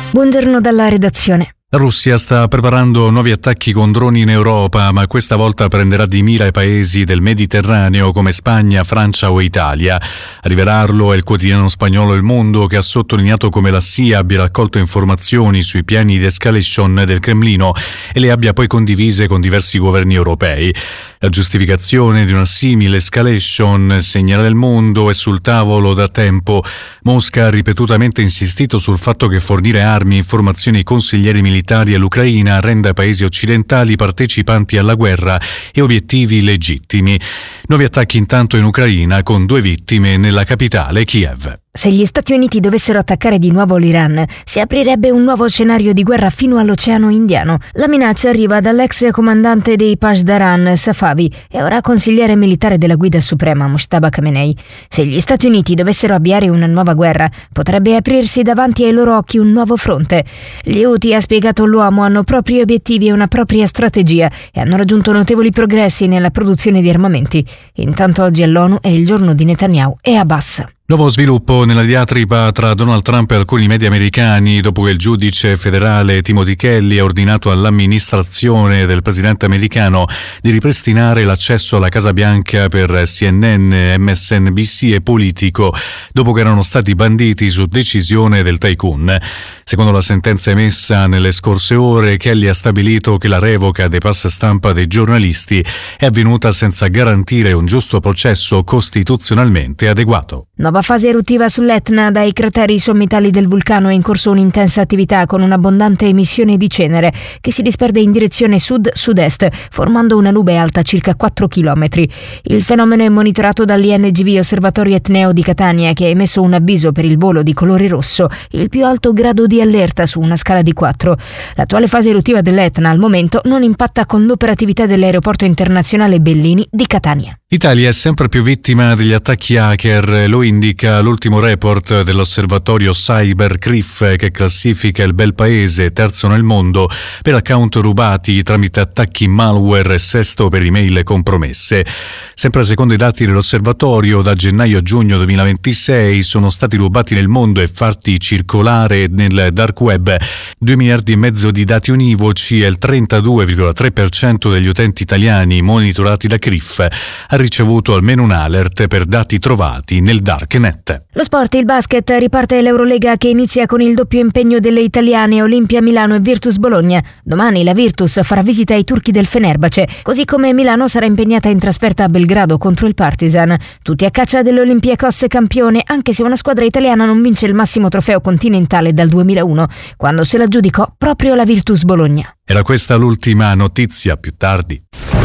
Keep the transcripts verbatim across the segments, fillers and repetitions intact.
Buongiorno dalla redazione. La Russia sta preparando nuovi attacchi con droni in Europa, ma questa volta prenderà di mira i paesi del Mediterraneo come Spagna, Francia o Italia. A rivelarlo è il quotidiano spagnolo Il Mundo, che ha sottolineato come la S I A abbia raccolto informazioni sui piani di escalation del Cremlino e le abbia poi condivise con diversi governi europei. La giustificazione di una simile escalation, segnala Il Mondo, è sul tavolo da tempo. Mosca ha ripetutamente insistito sul fatto che fornire armi, informazioni ai consiglieri militari all'Ucraina renda i paesi occidentali partecipanti alla guerra e obiettivi legittimi. Nuovi attacchi intanto in Ucraina, con due vittime nella capitale Kiev. Se gli Stati Uniti dovessero attaccare di nuovo l'Iran, si aprirebbe un nuovo scenario di guerra fino all'Oceano Indiano. La minaccia arriva dall'ex comandante dei Pashdaran, Safavi, e ora consigliere militare della Guida Suprema, Mojtaba Khamenei. Se gli Stati Uniti dovessero avviare una nuova guerra, potrebbe aprirsi davanti ai loro occhi un nuovo fronte. Gli Houthi, ha spiegato l'uomo, hanno propri obiettivi e una propria strategia e hanno raggiunto notevoli progressi nella produzione di armamenti. Intanto oggi all'ONU è il giorno di Netanyahu e Abbas. Nuovo sviluppo nella diatriba tra Donald Trump e alcuni media americani dopo che il giudice federale Timothy Kelly ha ordinato all'amministrazione del presidente americano di ripristinare l'accesso alla Casa Bianca per C N N, M S N B C e Politico, dopo che erano stati banditi su decisione del tycoon. Secondo la sentenza emessa nelle scorse ore, Kelly ha stabilito che la revoca dei pass stampa dei giornalisti è avvenuta senza garantire un giusto processo costituzionalmente adeguato. Nuova fase eruttiva sull'Etna. Dai crateri sommitali del vulcano è in corso un'intensa attività con un'abbondante emissione di cenere che si disperde in direzione sud-sud-est, formando una nube alta circa quattro chilometri. Il fenomeno è monitorato dall'I N G V Osservatorio Etneo di Catania, che ha emesso un avviso per il volo di colore rosso, il più alto grado di allerta su una scala di quattro. L'attuale fase eruttiva dell'Etna al momento non impatta con l'operatività dell'aeroporto internazionale Bellini di Catania. L'Italia è sempre più vittima degli attacchi hacker, lo indica l'ultimo report dell'osservatorio CyberCriff, che classifica il bel paese terzo nel mondo per account rubati tramite attacchi malware e sesto per email compromesse. Sempre secondo i dati dell'osservatorio, da gennaio a giugno duemilaventisei sono stati rubati nel mondo e fatti circolare nel dark web due miliardi e mezzo di dati univoci e il trentadue virgola tre per cento degli utenti italiani monitorati da Criff ha ricevuto almeno un alert per dati trovati nel darknet. Lo sport, il basket, riparte l'Eurolega che inizia con il doppio impegno delle italiane Olimpia Milano e Virtus Bologna. Domani la Virtus farà visita ai turchi del Fenerbahce, così come Milano sarà impegnata in trasferta a Belgrado contro il Partizan. Tutti a caccia dell'Olympiacos campione, anche se una squadra italiana non vince il massimo trofeo continentale dal duemilauno, quando se la giudicò proprio la Virtus Bologna. Era questa l'ultima notizia, più tardi.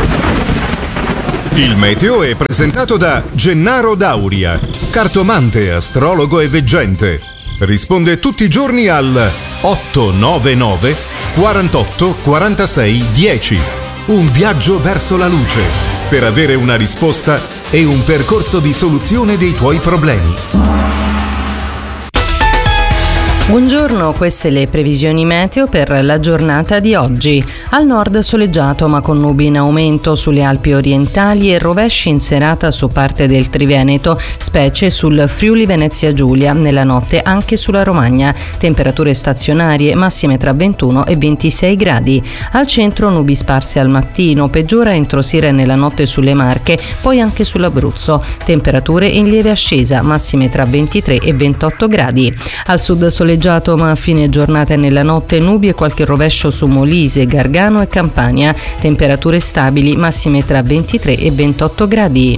Il meteo è presentato da Gennaro Dauria, cartomante, astrologo e veggente. Risponde tutti i giorni al otto nove nove quarantotto quarantasei dieci. Un viaggio verso la luce per avere una risposta e un percorso di soluzione dei tuoi problemi. Buongiorno, queste le previsioni meteo per la giornata di oggi. Al nord soleggiato ma con nubi in aumento sulle Alpi orientali e rovesci in serata su parte del Triveneto, specie sul Friuli Venezia Giulia, nella notte anche sulla Romagna. Temperature stazionarie massime tra ventuno e ventisei gradi. Al centro nubi sparse al mattino, peggiora entro sera e nella notte sulle Marche, poi anche sull'Abruzzo. Temperature in lieve ascesa, massime tra ventitré e ventotto gradi. Al sud soleggiato ma a fine giornata e nella notte nubi e qualche rovescio su Molise, Gargano e Campania. Temperature stabili, massime tra ventitré e ventotto gradi.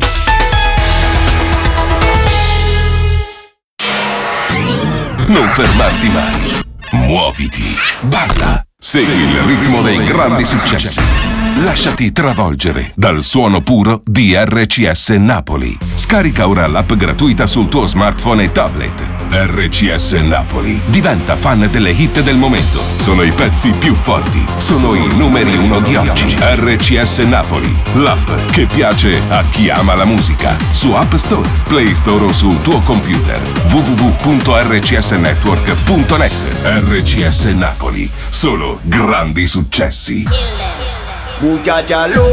Non fermarti mai. Muoviti. Balla. Segui il ritmo dei grandi successi. Lasciati travolgere dal suono puro di R C S Napoli. Scarica ora l'app gratuita sul tuo smartphone e tablet. R C S Napoli. Diventa fan delle hit del momento. Sono i pezzi più forti. Sono i numeri uno di oggi. R C S Napoli. L'app che piace a chi ama la musica. Su App Store, Play Store o sul tuo computer. w w w punto r c s network punto net. R C S Napoli. Solo grandi successi. Muchacha